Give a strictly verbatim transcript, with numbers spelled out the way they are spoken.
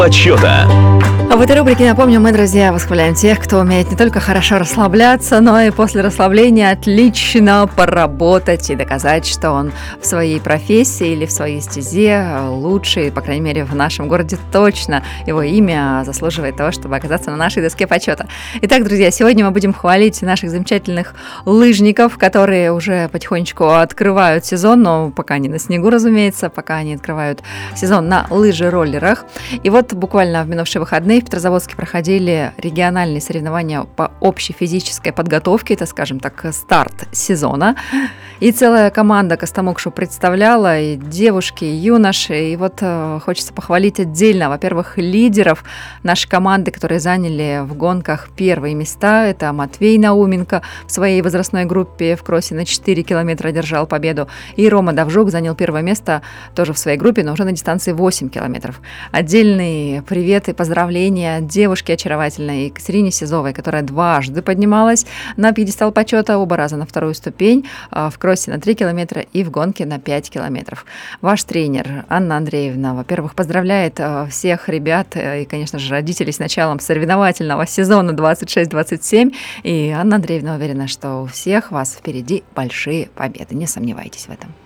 Почета. А в этой рубрике, напомню, мы, друзья, восхваляем тех, кто умеет не только хорошо расслабляться, но и после расслабления отлично поработать и доказать, что он в своей профессии или в своей стезе лучший, по крайней мере, в нашем городе точно его имя заслуживает того, чтобы оказаться на нашей доске почета. Итак, друзья, сегодня мы будем хвалить наших замечательных лыжников, которые уже потихонечку открывают сезон, но пока не на снегу, разумеется, пока они открывают сезон на лыжи-роллерах. И вот буквально в минувшие выходные в Петрозаводске проходили региональные соревнования по общей физической подготовке, это, скажем так, старт сезона. И целая команда Костомукшу представляла, и девушки, и юноши. И вот э, хочется похвалить отдельно, во-первых, лидеров нашей команды, которые заняли в гонках первые места. Это Матвей Науменко в своей возрастной группе в кроссе на четыре километра одержал победу. И Рома Давжук занял первое место тоже в своей группе, но уже на дистанции восемь километров. Отдельный привет и поздравления девушке очаровательной Екатерине Сизовой, которая дважды поднималась на пьедестал почета, оба раза на вторую ступень, в кроссе на три километра и в гонке на пять километров. Ваш тренер Анна Андреевна, во-первых, поздравляет всех ребят и, конечно же, родителей с началом соревновательного сезона двадцать шесть двадцать семь. И Анна Андреевна уверена, что у всех вас впереди большие победы. Не сомневайтесь в этом.